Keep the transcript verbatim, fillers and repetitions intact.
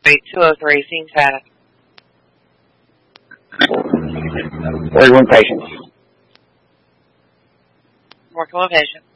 two oh three, scene status. forty-one patients. Working with patient.